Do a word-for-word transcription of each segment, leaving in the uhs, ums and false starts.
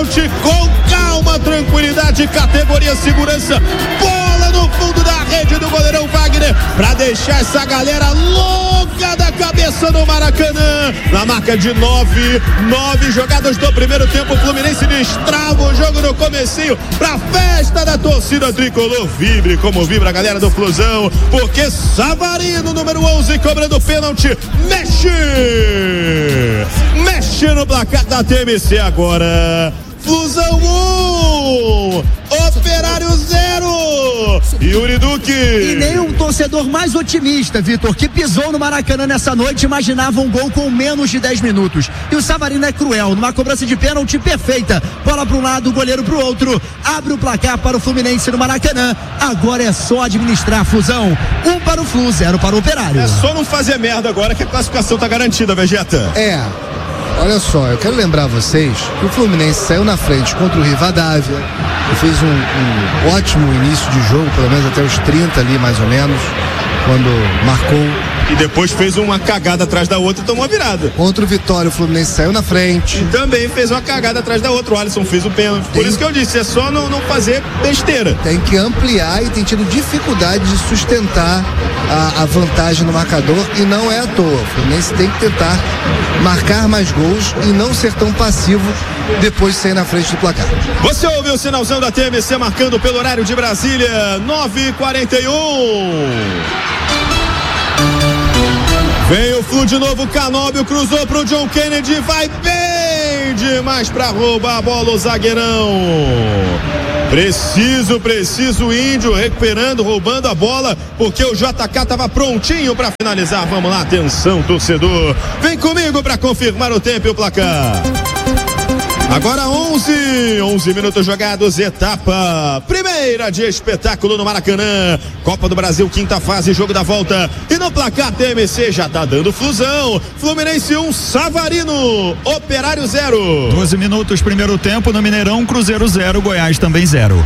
pênalti com calma, tranquilidade, categoria segurança. Bola no fundo da rede do goleirão Wagner pra deixar essa galera louca da cabeça no Maracanã. Na marca de nove, nove jogadas do primeiro tempo, o Fluminense destrava o jogo no comecinho pra festa da torcida tricolor. Vibre como vibra a galera do Flusão, porque Savarino, número onze, cobrando pênalti, mexe! Mexe no placar da T M C agora. Flusão um, Operário zero. Yuri Duque. E nem um torcedor mais otimista, Vitor, que pisou no Maracanã nessa noite, imaginava um gol com menos de dez minutos. E o Savarino é cruel, numa cobrança de pênalti perfeita. Bola para um lado, goleiro para o outro. Abre o placar para o Fluminense no Maracanã. Agora é só administrar, Flusão. Um para o Flu, zero para o Operário. É só não fazer merda agora que a classificação tá garantida, Vegeta. É. Olha só, eu quero lembrar vocês que o Fluminense saiu na frente contra o Rivadavia e fez um, um ótimo início de jogo, pelo menos até os trinta ali mais ou menos, quando marcou. E depois fez uma cagada atrás da outra e tomou a virada. Contra o Vitória, o Fluminense saiu na frente. E também fez uma cagada atrás da outra. O Alisson fez o pênalti. Por isso que eu disse, é só não, não fazer besteira. Tem que ampliar e tem tido dificuldade de sustentar a, a vantagem no marcador, e não é à toa. O Fluminense tem que tentar marcar mais gols e não ser tão passivo depois de sair na frente do placar. Você ouviu o sinalzão da T M C marcando pelo horário de Brasília, nove e quarenta e um. Vem o Flu de novo, Canóbio cruzou pro John Kennedy, vai bem demais pra roubar a bola o zagueirão. Preciso, preciso o Índio recuperando, roubando a bola, porque o J K tava prontinho pra finalizar. Vamos lá, atenção, torcedor. Vem comigo pra confirmar o tempo e o placar. Agora onze, onze minutos jogados, etapa primeira de espetáculo no Maracanã. Copa do Brasil, quinta fase, jogo da volta. E no placar T M C já tá dando Flusão. Fluminense um, Savarino, Operário zero. doze minutos, primeiro tempo no Mineirão, Cruzeiro zero, Goiás também zero.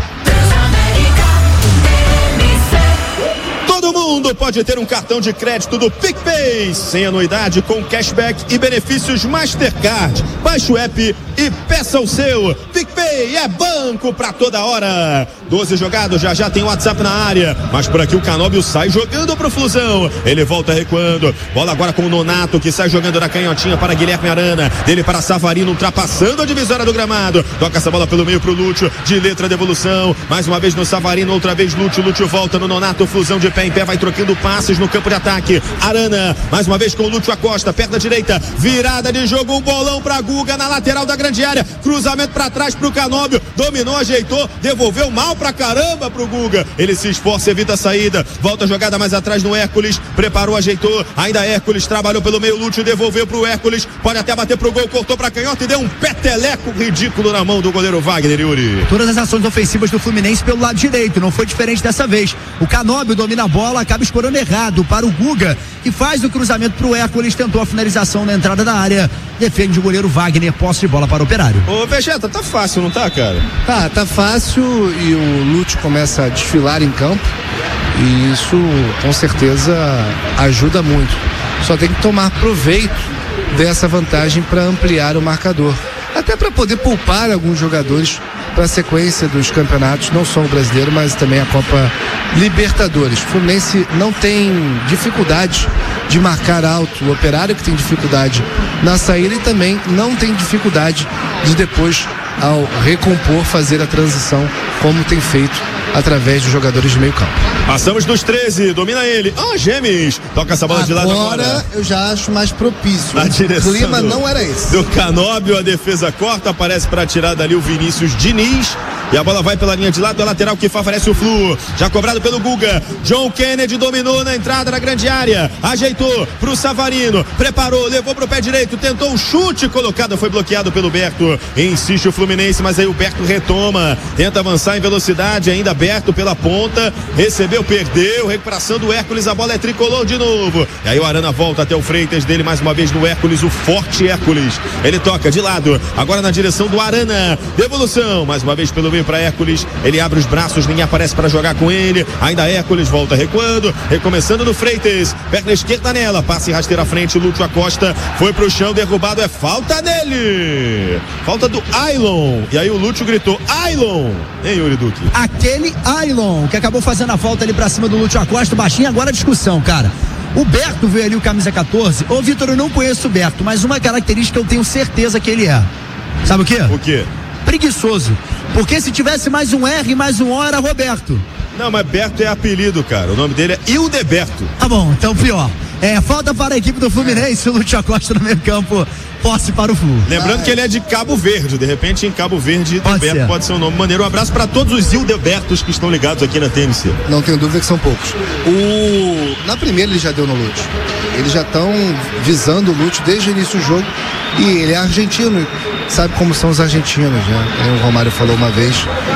Todo mundo pode ter um cartão de crédito do PicPay, sem anuidade, com cashback e benefícios Mastercard. Baixe o app e peça o seu. PicPay é banco pra toda hora. doze jogados, já já tem WhatsApp na área, mas por aqui o Canóbio sai jogando pro Flusão. Ele volta recuando, bola agora com o Nonato, que sai jogando na canhotinha para Guilherme Arana, dele para Savarino, ultrapassando a divisória do gramado, toca essa bola pelo meio pro Lúcio, de letra de evolução, mais uma vez no Savarino, outra vez Lúcio, Lúcio volta no Nonato, Flusão de pé em pé, vai trocando passes no campo de ataque. Arana, mais uma vez com o Lúcio Acosta, perna direita, virada de jogo, um bolão pra Guga na lateral da grande área, cruzamento pra trás pro Canóbio, dominou, ajeitou, devolveu mal pra caramba pro Guga, ele se esforça, evita a saída, volta a jogada mais atrás no Hércules, preparou, ajeitou, ainda Hércules, trabalhou pelo meio, Lúcio devolveu pro Hércules, pode até bater pro gol, cortou pra canhota e deu um peteleco ridículo na mão do goleiro Wagner, Yuri. Todas as ações ofensivas do Fluminense pelo lado direito, não foi diferente dessa vez. O Canóbio domina a bola, acaba escorando errado para o Guga, que faz o cruzamento pro Hércules, tentou a finalização na entrada da área, defende o goleiro Wagner, posse de bola para o Operário. Ô Vegeta, tá fácil, não tá, cara? Tá, tá fácil, e o Lúcio começa a desfilar em campo, e isso com certeza ajuda muito. Só tem que tomar proveito dessa vantagem para ampliar o marcador, até para poder poupar alguns jogadores para a sequência dos campeonatos, não só o brasileiro, mas também a Copa Libertadores. O Fluminense não tem dificuldade de marcar alto, o Operário que tem dificuldade na saída, e também não tem dificuldade de depois, ao recompor, fazer a transição como tem feito através dos jogadores de meio campo. Passamos dos treze, domina ele. Ah, oh, Gêmeos, toca essa bola agora, de lado agora. Agora eu já acho mais propício. Na direção o clima do, não era esse. Do Canóbio, a defesa corta, aparece para tirar dali o Vinícius Diniz. E a bola vai pela linha de lado, a lateral que favorece o Flu. Já cobrado pelo Guga. John Kennedy dominou na entrada da grande área. Ajeitou pro Savarino. Preparou, levou pro pé direito. Tentou um chute colocado, foi bloqueado pelo Berto. Insiste o Fluminense, mas aí o Berto retoma. Tenta avançar em velocidade, ainda Berto pela ponta. Recebeu, perdeu. Recuperação do Hércules, a bola é tricolor de novo. E aí o Arana volta até o Freitas dele mais uma vez no Hércules, o forte Hércules. Ele toca de lado, agora na direção do Arana. Devolução, mais uma vez pelo para Hércules, ele abre os braços, ninguém aparece para jogar com ele, ainda Hércules volta recuando, recomeçando no Freitas, perna esquerda nela, passe rasteira à frente, Lúcio Acosta foi pro chão, derrubado, é falta nele. Falta do Ailon. E aí o Lúcio gritou, Ailon! Hein, Yuri Duque? Aquele Ailon, que acabou fazendo a falta ali pra cima do Lúcio Acosta, baixinho. Agora a discussão, cara. O Berto veio ali, o camisa catorze. Ô, Vitor, eu não conheço o Berto, mas uma característica eu tenho certeza que ele é. Sabe o quê? O quê? Preguiçoso. Porque se tivesse mais um R, mais um O, era Roberto. Não, mas Berto é apelido, cara. O nome dele é Hildeberto. Tá bom, então pior. É, falta para a equipe do Fluminense, o Lúcio Acosta no meio campo, posse para o Flu. Lembrando ah, que ele é de Cabo Verde, de repente em Cabo Verde, pode Hildeberto ser. pode ser um nome maneiro. Um abraço para todos os Hildebertos que estão ligados aqui na T M C. Não tenho dúvida que são poucos. O... Na primeira ele já deu no Lúcio. Eles já estão visando o Lúcio desde o início do jogo. E ele é argentino, sabe como são os argentinos, né? O Romário falou uma vez,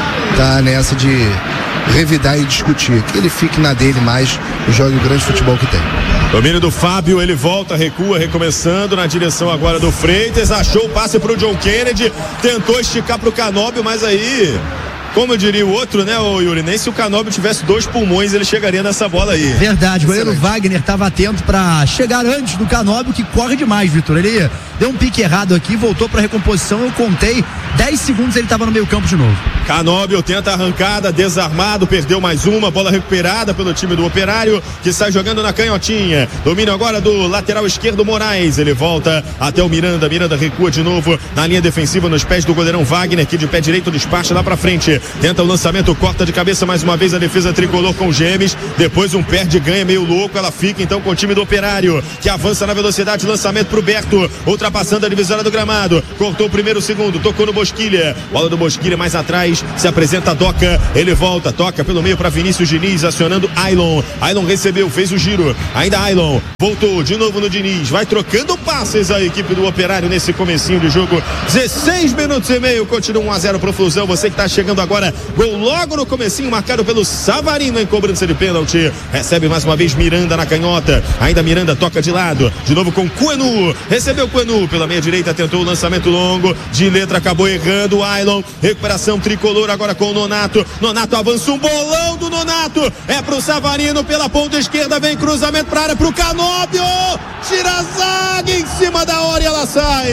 tá nessa de revidar e discutir, que ele fique na dele mais e jogue o grande futebol que tem. Domínio do Fábio, ele volta, recua, recomeçando na direção agora do Freitas, achou o passe pro John Kennedy, tentou esticar pro Canóbio, mas aí, como eu diria o outro, né, o Yuri, nem se o Canóbio tivesse dois pulmões, ele chegaria nessa bola aí. Verdade, o goleiro Wagner estava atento para chegar antes do Canóbio, que corre demais, Vitor. Ele deu um pique errado aqui, voltou para recomposição, eu contei, dez segundos ele estava no meio campo de novo. Canóbio tenta a arrancada, desarmado, perdeu mais uma, bola recuperada pelo time do Operário, que sai jogando na canhotinha. Domínio agora do lateral esquerdo Moraes, ele volta até o Miranda, Miranda recua de novo na linha defensiva nos pés do goleirão Wagner, que de pé direito despacha lá pra frente, tenta o lançamento, corta de cabeça mais uma vez a defesa tricolor com o Gemes, depois um perde ganha meio louco, ela fica então com o time do Operário, que avança na velocidade, lançamento pro Berto, ultrapassando a divisória do gramado, cortou o primeiro, o segundo, tocou no Bosquilha, bola do Bosquilha mais atrás, se apresenta a Doca, ele volta, toca pelo meio para Vinícius Diniz, acionando Ailon, Ailon recebeu, fez o giro, ainda Ailon, voltou de novo no Diniz, vai trocando passes a equipe do Operário nesse comecinho de jogo, dezesseis minutos e meio, continua um a zero pro Flusão, você que tá chegando agora, gol logo no comecinho, marcado pelo Savarino em cobrança de pênalti, recebe mais uma vez Miranda na canhota, ainda Miranda toca de lado, de novo com Cuenu, recebeu Cuenu pela meia direita, tentou o lançamento longo, de letra acabou errando, Ailon, recuperação tricolor agora com o Nonato, Nonato avança, um bolão do Nonato, é pro Savarino pela ponta esquerda, vem cruzamento pra área pro Canóbio, tira a zaga em cima da hora e ela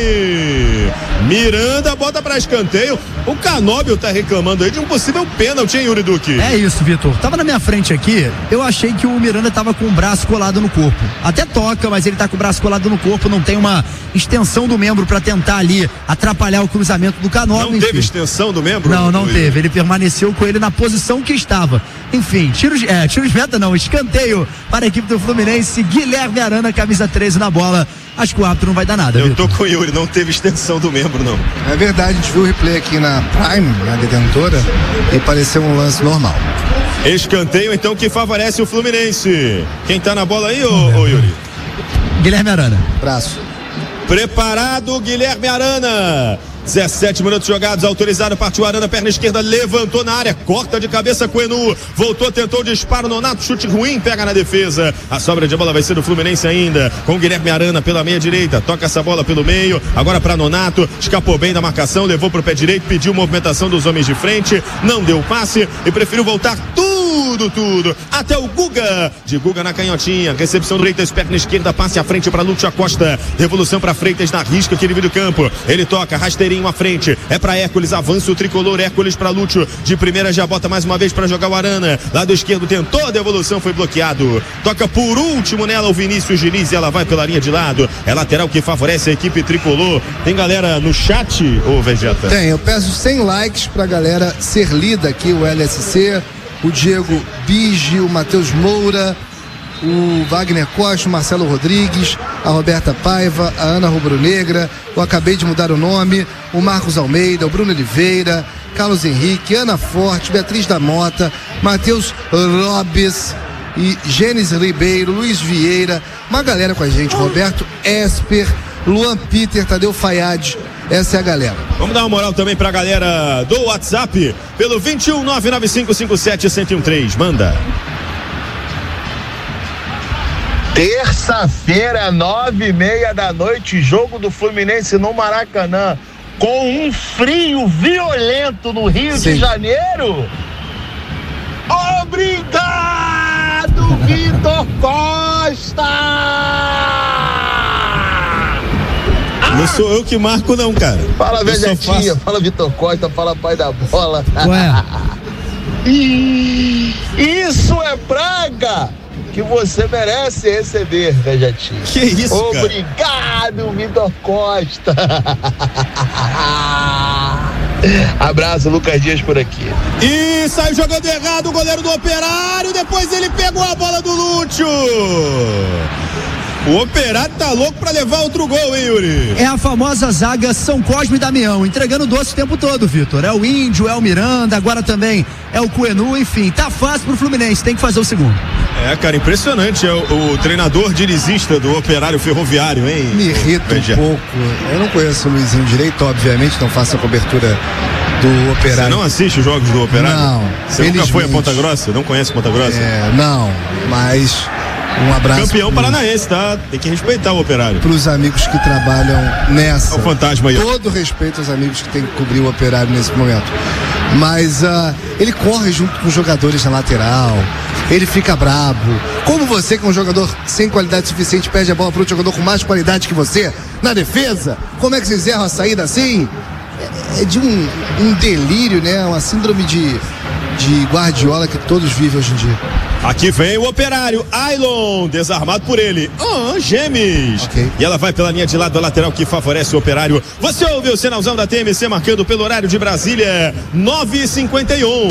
sai, Miranda bota pra escanteio, o Canóbio tá reclamando aí de um possível pênalti, hein, Yuri Duque? É isso, Vitor, tava na minha frente aqui, eu achei que o Miranda tava com o braço colado no corpo, até toca, mas ele tá com o braço colado no corpo, não tem uma extensão do membro pra tentar ali atrapalhar o cruzamento do Canóbio. Não teve extensão do membro? Não, não teve, ele permaneceu com ele na posição que estava. Enfim, tiros, é, tiros meta não, escanteio para a equipe do Fluminense, Guilherme Arana, camisa treze na bola. Acho que o árbitro não vai dar nada. Eu Vitor. tô com o Yuri, não teve extensão do membro, não. É verdade, a gente viu o replay aqui na Prime, na detentora, e pareceu um lance normal. Escanteio, então, que favorece o Fluminense. Quem tá na bola aí, ô, ô Yuri? Guilherme Arana. Braço. Preparado, Guilherme Arana. dezessete minutos jogados, autorizado, partiu Arana, perna esquerda, levantou na área, corta de cabeça Cuenu, voltou, tentou o disparo, Nonato, chute ruim, pega na defesa, a sobra de bola vai ser do Fluminense ainda, com Guilherme Arana pela meia direita, toca essa bola pelo meio, agora para Nonato, escapou bem da marcação, levou pro pé direito, pediu movimentação dos homens de frente, não deu passe e preferiu voltar tudo, tudo, até o Guga, de Guga na canhotinha, recepção do Freitas, perna esquerda, passe à frente para Lúcio Acosta, devolução para Freitas na risca que divide o campo, ele toca, rasteirinho à frente, é para Hércules, avança o tricolor, Hércules para Lúcio, de primeira já bota mais uma vez para jogar o Arana, lado esquerdo tentou a devolução, foi bloqueado, toca por último nela o Vinícius Diniz e ela vai pela linha de lado, é lateral que favorece a equipe tricolor. Tem galera no chat, ô Vegeta? Tem, eu peço cem likes pra galera ser lida aqui, o L S C, o Diego Bigi, o Matheus Moura, o Wagner Costa, o Marcelo Rodrigues, a Roberta Paiva, a Ana Rubro-Negra, eu acabei de mudar o nome, o Marcos Almeida, o Bruno Oliveira, Carlos Henrique, Ana Forte, Beatriz da Mota, Matheus Robes e Gênesis Ribeiro, Luiz Vieira, uma galera com a gente, Roberto Esper, Luan Peter, Tadeu Fayad, essa é a galera. Vamos dar uma moral também pra galera do WhatsApp, pelo vinte e um nove nove cinco cinco sete zero um três, manda. Terça-feira, nove e meia da noite, jogo do Fluminense no Maracanã, com um frio violento no Rio Sim. de Janeiro. Obrigado, Vitor Costa! Não sou eu que marco não, cara. Fala, Vegetinha, fala Vitor Costa, fala pai da bola. Ué. Isso é praga que você merece receber, Vegetinha. Que isso, cara? Obrigado, Vitor Costa. Abraço, Lucas Dias por aqui. E saiu jogando errado o goleiro do Operário, depois ele pegou a bola do Lúcio. O Operário tá louco pra levar outro gol, hein, Yuri? É a famosa zaga São Cosme e Damião, entregando doce o tempo todo, Vitor. É o Índio, é o Miranda, agora também é o Coenu, enfim, tá fácil pro Fluminense, tem que fazer o segundo. É, cara, impressionante, é o, o treinador dirigista do Operário Ferroviário, hein? Me irrita um pouco, eu não conheço o Luizinho direito, obviamente, não faço a cobertura do Operário. Você não assiste os jogos do Operário? Não. Você nunca foi a Ponta Grossa? Não conhece Ponta Grossa? É, não, mas... Um abraço. Campeão pro... paranaense, tá? Tem que respeitar o Operário. Para os amigos que trabalham nessa. É o fantasma aí. Todo respeito aos amigos que tem que cobrir o Operário nesse momento. Mas uh, ele corre junto com os jogadores na lateral. Ele fica brabo. Como você, que é um jogador sem qualidade suficiente, pede a bola para um jogador com mais qualidade que você na defesa? Como é que vocês erram a saída assim? É, é de um, um delírio, né? Uma síndrome de, de Guardiola que todos vivem hoje em dia. Aqui vem o Operário, Ailon, desarmado por ele, oh, Gemes, okay. E ela vai pela linha de lado da lateral que favorece o Operário. Você ouve o sinalzão da T M C marcando pelo horário de Brasília, nove e cinquenta e um.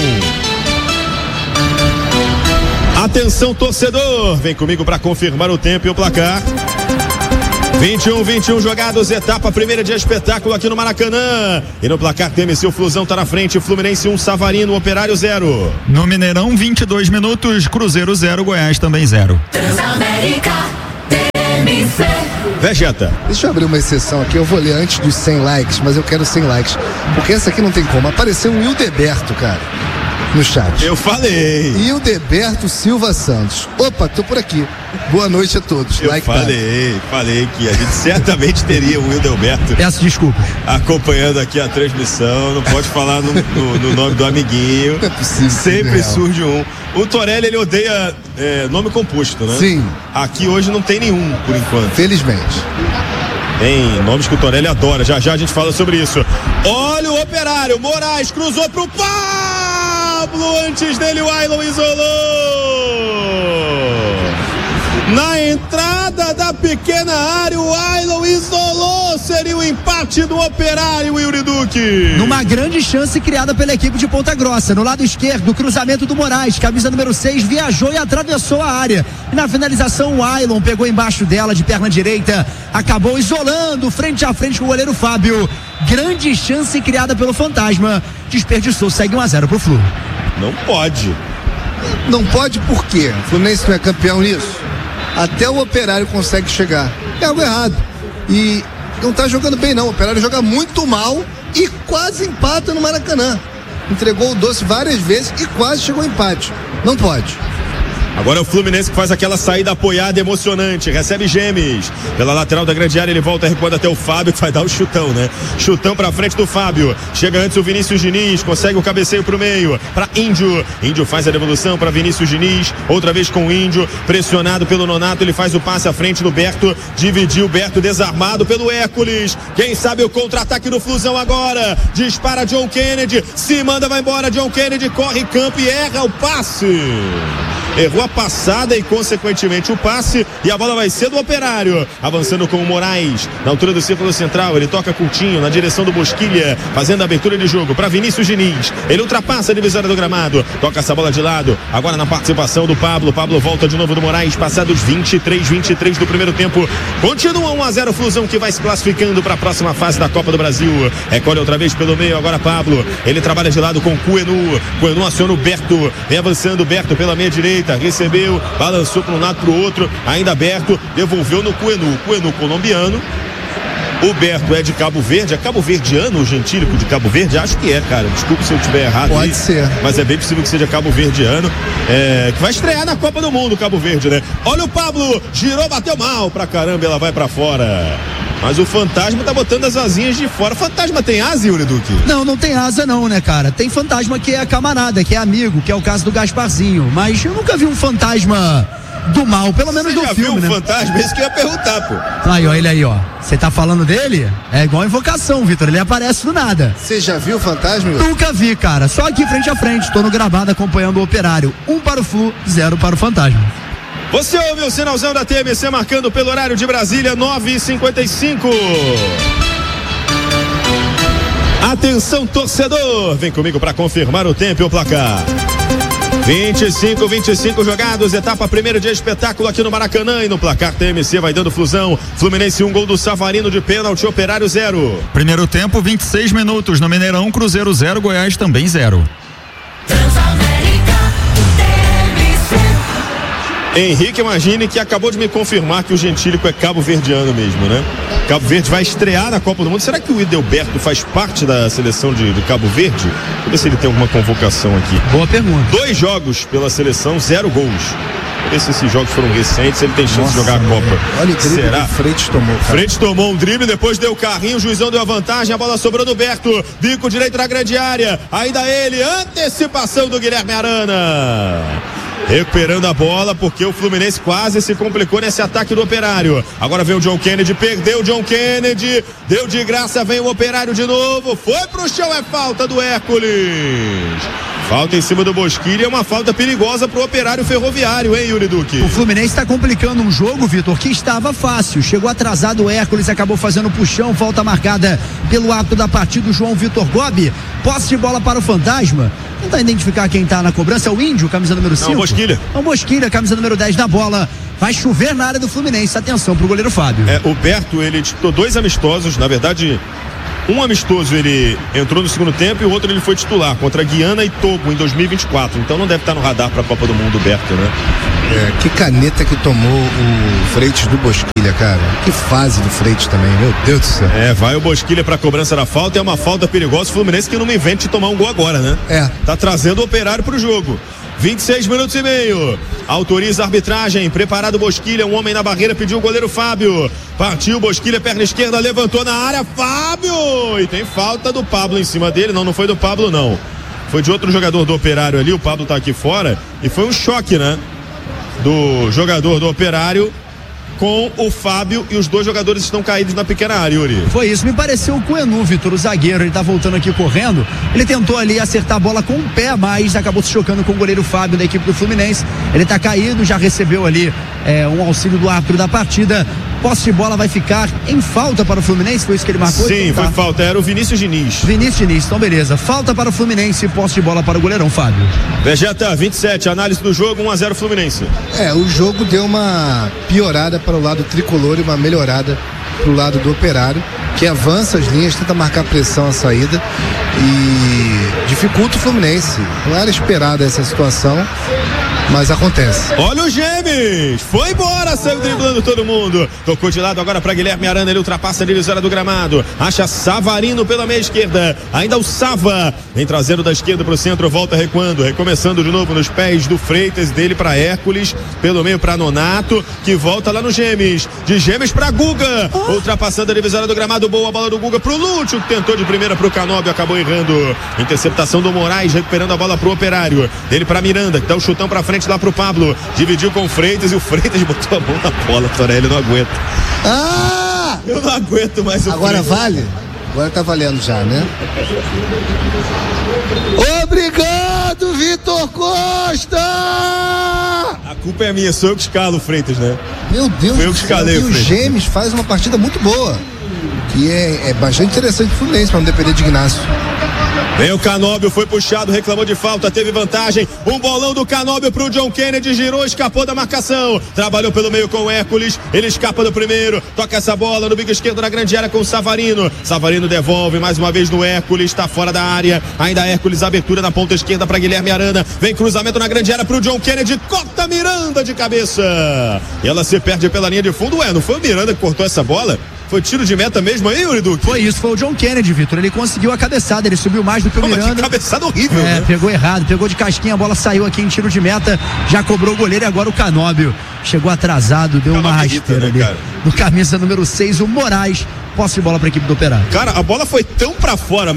Atenção, torcedor, vem comigo para confirmar o tempo e o placar. vinte e um, vinte e um jogados, etapa primeira de espetáculo aqui no Maracanã. E no placar T M C, o Flusão tá na frente, Fluminense um, Savarino, Operário zero. No Mineirão, vinte e dois minutos, Cruzeiro zero, Goiás também zero. Transamérica, T M C. Vegeta. Deixa eu abrir uma exceção aqui, eu vou ler antes dos cem likes, mas eu quero cem likes, porque essa aqui não tem como. Apareceu um Hildeberto, cara, no chat. Eu falei. Hildeberto Silva Santos. Opa, tô por aqui. Boa noite a todos. Eu like falei, tá. falei que a gente certamente teria o Hildeberto. Peço desculpas. Acompanhando aqui a transmissão, não pode falar no, no, no nome do amiguinho. Não é possível. Sempre surge um. O Torelli, ele odeia é, nome composto, né? Sim. Aqui hoje não tem nenhum, por enquanto. Felizmente. Tem nomes que o Torelli adora, já já a gente fala sobre isso. Olha o Operário, Moraes cruzou pro Pablo, antes dele o Ailon isolou. Na entrada da pequena área, o Ailon isolou, seria o empate do Operário, Yuri Duque. Numa grande chance criada pela equipe de Ponta Grossa, no lado esquerdo, o cruzamento do Moraes, camisa número seis, viajou e atravessou a área. E na finalização, o Ailon pegou embaixo dela de perna direita, acabou isolando frente a frente com o goleiro Fábio. Grande chance criada pelo Fantasma, desperdiçou, segue um a zero pro Flu. Não pode. Não pode por quê? O Fluminense não é campeão nisso? Até o Operário consegue chegar. É algo errado. E não tá jogando bem não. O Operário joga muito mal e quase empata no Maracanã. Entregou o doce várias vezes e quase chegou ao empate. Não pode. Agora é o Fluminense que faz aquela saída apoiada emocionante, recebe Gemes, pela lateral da grande área, ele volta recuando até o Fábio, que vai dar o chutão, né? Chutão pra frente do Fábio, chega antes o Vinícius Diniz, consegue o cabeceio pro meio, pra Índio, Índio faz a devolução pra Vinícius Diniz, outra vez com o Índio, pressionado pelo Nonato, ele faz o passe à frente do Berto, dividiu o Berto desarmado pelo Hércules, quem sabe o contra-ataque do Flusão agora, dispara John Kennedy, se manda, vai embora, John Kennedy corre campo e erra o passe. Errou a passada e, consequentemente, o passe. E a bola vai ser do Operário. Avançando com o Moraes. Na altura do círculo central. Ele toca Coutinho na direção do Bosquilha. Fazendo a abertura de jogo para Vinícius Diniz. Ele ultrapassa a divisória do gramado. Toca essa bola de lado. Agora na participação do Pablo. Pablo volta de novo do Moraes. Passados vinte e três, vinte e três do primeiro tempo. Continua um a zero Flusão, que vai se classificando para a próxima fase da Copa do Brasil. Recolhe outra vez pelo meio. Agora Pablo. Ele trabalha de lado com Coenu. Coenu aciona o Berto. Vem avançando o Berto pela meia direita. Recebeu, balançou para um lado para o outro, ainda aberto, devolveu no Coenu, Coenu colombiano. O Berto é de Cabo Verde, é Cabo Verdeano, o gentílico de Cabo Verde? Acho que é, cara, desculpa se eu estiver errado. Pode aí, ser. Mas é bem possível que seja Cabo Verdeano, é, que vai estrear na Copa do Mundo, Cabo Verde, né? Olha o Pablo, girou, bateu mal pra caramba, ela vai pra fora. Mas o Fantasma tá botando as asinhas de fora. O Fantasma tem asa, Yuri Duque? Não, não tem asa não, né, cara? Tem Fantasma que é camarada, que é amigo, que é o caso do Gasparzinho. Mas eu nunca vi um Fantasma do mal, pelo menos Você do já filme, viu né? o fantasma? Isso que eu ia perguntar, pô. Aí, ó, ele aí, ó. Você tá falando dele? É igual invocação, Vitor. Ele aparece do nada. Você já viu o fantasma? Nunca vi, cara. Só aqui frente a frente. Tô no gravado acompanhando o Operário. Um para o Flu, zero para o Fantasma. Você ouve o sinalzão da T M C marcando pelo horário de Brasília, nove e cinquenta e cinco. Atenção, torcedor. Vem comigo para confirmar o tempo e o placar. vinte e cinco, vinte e cinco jogados, etapa primeira de espetáculo aqui no Maracanã e no placar T M C vai dando flusão. Fluminense um, gol do Savarino de pênalti, Operário zero. Primeiro tempo, vinte e seis minutos. No Mineirão, Cruzeiro zero, Goiás também zero. Henrique, imagine que acabou de me confirmar que o Gentílico é cabo-verdiano mesmo, né? Cabo Verde vai estrear na Copa do Mundo. Será que o Idelberto faz parte da seleção de, de Cabo Verde? Deixa eu ver se ele tem alguma convocação aqui. Boa pergunta. Dois jogos pela seleção, zero gols. Deixa eu ver se esses jogos foram recentes, ele tem chance Nossa, de jogar a Copa. Olha o drible Será? que o Freitas tomou, cara. Freitas tomou um drible, depois deu carrinho, o juizão deu a vantagem, a bola sobrou no Berto, bico direito na grande área, ainda ele, antecipação do Guilherme Arana. Recuperando a bola, porque o Fluminense quase se complicou nesse ataque do Operário. Agora vem o John Kennedy, perdeu o John Kennedy, deu de graça, vem o Operário de novo, foi pro chão, é falta do Hércules. Falta em cima do Bosquilha, é uma falta perigosa pro Operário Ferroviário, hein, Yuri Duque? O Fluminense está complicando um jogo, Vitor, que estava fácil. Chegou atrasado o Hércules, acabou fazendo puxão, falta marcada pelo árbitro da partida, o João Vitor Gobi. Posse de bola para o Fantasma. Tentar identificar quem está na cobrança, é o Índio, camisa número cinco. Não, Bosquilha. É o Bosquilha, camisa número dez da bola. Vai chover na área do Fluminense. Atenção pro goleiro Fábio. É, o Berto, ele disputou dois amistosos, na verdade, um amistoso ele entrou no segundo tempo e o outro ele foi titular contra Guiana e Togo em dois mil e vinte e quatro. Então não deve estar no radar para a Copa do Mundo, o Berto, né? É, que caneta que tomou o Freitas do Bosquilha, cara. Que fase do Freitas também, meu Deus do céu. É, vai o Bosquilha pra cobrança da falta, é uma falta perigosa. O Fluminense que não me invente de tomar um gol agora, né? É. Tá trazendo o Operário pro jogo. vinte e seis minutos e meio. Autoriza a arbitragem. Preparado o Bosquilha. Um homem na barreira pediu o goleiro Fábio. Partiu Bosquilha, perna esquerda, levantou na área. Fábio! E tem falta do Pablo em cima dele. Não, não foi do Pablo, não. Foi de outro jogador do Operário ali. O Pablo tá aqui fora. E foi um choque, né? Do jogador do Operário com o Fábio e os dois jogadores estão caídos na pequena área, Yuri. Foi isso, me pareceu o Coenu, Vitor, o zagueiro, ele tá voltando aqui correndo, ele tentou ali acertar a bola com o pé, mas acabou se chocando com o goleiro Fábio da equipe do Fluminense, ele tá caído, já recebeu ali é, um auxílio do árbitro da partida, posse de bola vai ficar em falta para o Fluminense, foi isso que ele marcou? Sim, então, tá. foi falta, era o Vinícius Diniz. Vinícius Diniz, então beleza, falta para o Fluminense, posse de bola para o goleirão Fábio. Vegeta, vinte e sete, análise do jogo, um a zero Fluminense. É, o jogo deu uma piorada para o lado tricolor e uma melhorada para o lado do Operário, que avança as linhas, tenta marcar pressão à saída e dificulta o Fluminense. Não era esperada essa situação, mas acontece. Olha o Gêmeos, foi embora, saiu driblando todo mundo, tocou de lado agora para Guilherme Arana, ele ultrapassa a divisória do gramado, acha Savarino pela meia esquerda, ainda o Sava, vem trazendo da esquerda para o centro, volta recuando, recomeçando de novo nos pés do Freitas, dele para Hércules, pelo meio para Nonato, que volta lá no Gêmeos, de Gêmeos para Guga, oh. ultrapassando a divisória do gramado, boa bola do Guga pro Lúcio, que tentou de primeira pro Canóbio, acabou errando, interceptação do Moraes, recuperando a bola pro Operário, dele para Miranda, que dá o chutão para frente lá pro Pablo, dividiu com o Freitas e o Freitas botou a mão na bola, Torelli, não aguento. Ah! Eu não aguento mais o Agora Freitas. vale? Agora tá valendo já, né? Obrigado, Vitor Costa! A culpa é minha, sou eu que escalo o Freitas, né? Meu Deus Foi eu do que céu, escalei e o o Freitas. Gêmeos faz uma partida muito boa, que é, é bastante interessante pro Fluminense, pra não depender de Ignacio. Vem o Canóbio, foi puxado, reclamou de falta, teve vantagem. Um bolão do Canóbio pro John Kennedy, girou, escapou da marcação. Trabalhou pelo meio com o Hércules, ele escapa do primeiro, toca essa bola no bico esquerdo na grande área com o Savarino. Savarino devolve mais uma vez no Hércules, está fora da área. Ainda Hércules, abertura na ponta esquerda para Guilherme Arana. Vem cruzamento na grande área pro John Kennedy, corta Miranda de cabeça. E ela se perde pela linha de fundo. Ué, não foi o Miranda que cortou essa bola? Foi tiro de meta mesmo aí, Yuri Duque? Foi isso, foi o John Kennedy, Vitor. Ele conseguiu a cabeçada, ele subiu mais do que o Pô, Miranda. que cabeçada horrível, É, né? pegou errado, pegou de casquinha, a bola saiu aqui em tiro de meta, já cobrou o goleiro e agora o Canóbio. Chegou atrasado, deu uma Canóbio rasteira irrita, né, ali. cara? No camisa número seis, o Moraes, posse de bola para a equipe do Operário. Cara, a bola foi tão pra fora, mas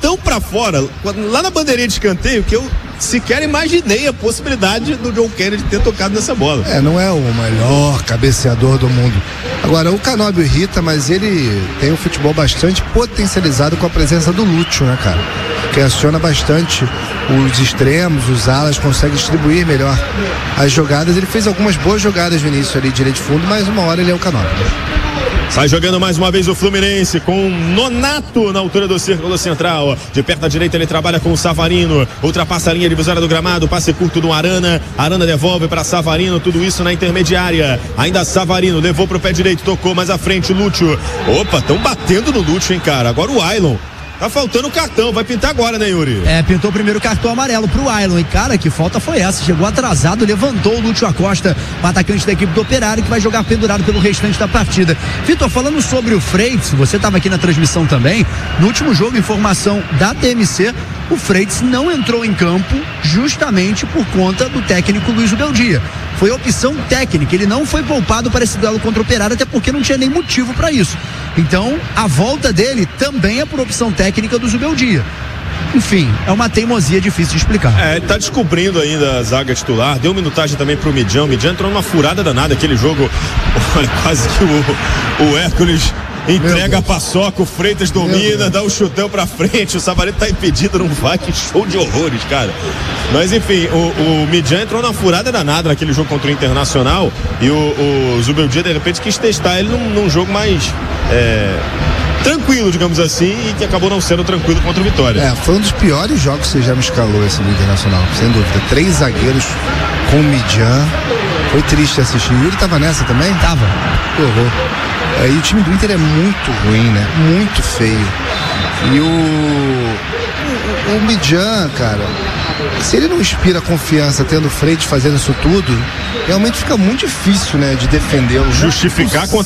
tão pra fora, lá na bandeirinha de escanteio, que eu sequer imaginei a possibilidade do John Kennedy ter tocado nessa bola. É, não é o melhor cabeceador do mundo. Agora, o Canóbio irrita, mas ele tem um futebol bastante potencializado com a presença do Lúcio, né, cara? Que aciona bastante os extremos, os alas, consegue distribuir melhor as jogadas. Ele fez algumas boas jogadas no início ali, direito de fundo, mas uma hora ele é o Canóbio. Sai jogando mais uma vez o Fluminense com Nonato na altura do círculo central. De perto da direita ele trabalha com o Savarino. Ultrapassa a linha divisória do gramado. Passe curto do Arana. Arana devolve para Savarino. Tudo isso na intermediária. Ainda Savarino levou pro pé direito. Tocou mais à frente o Lúcio. Opa, estão batendo no Lúcio, hein, cara. Agora o Ailon. Tá faltando o cartão, vai pintar agora, né, Yuri? É, pintou o primeiro cartão amarelo pro Ailon. E, cara, que falta foi essa? Chegou atrasado, levantou o Lúcio Acosta, o atacante da equipe do Operário, que vai jogar pendurado pelo restante da partida. Vitor, falando sobre o Freitas, você estava aqui na transmissão também, no último jogo, informação da T M C, o Freitas não entrou em campo justamente por conta do técnico Luiz Ubeldia. Foi opção técnica, ele não foi poupado para esse duelo contra o Operário, até porque não tinha nem motivo para isso. Então, a volta dele também é por opção técnica do Zubeldia. Enfim, é uma teimosia difícil de explicar. É, ele tá descobrindo ainda a zaga titular, deu minutagem também pro Midian. O Midian entrou numa furada danada, aquele jogo, olha, quase que o, o Hércules entrega a paçoca, o Freitas domina, dá um chutão pra frente, o Savarino tá impedido, não vai, que show de horrores, cara. Mas enfim, o, o Midian entrou numa furada danada naquele jogo contra o Internacional e o, o Zubeldia de repente quis testar ele num, num jogo mais é, tranquilo, digamos assim, e que acabou não sendo tranquilo contra o Vitória. É, foi um dos piores jogos que você já me escalou esse do Internacional, sem dúvida. Três zagueiros com o Midian, foi triste assistir. O Yuri tava nessa também? Tava. Que horror. É, e o time do Inter é muito ruim, né? Muito feio. E o, o, o Midian, cara, se ele não inspira confiança tendo Freitas fazendo isso tudo, realmente fica muito difícil, né, de defendê-lo. Justificar contra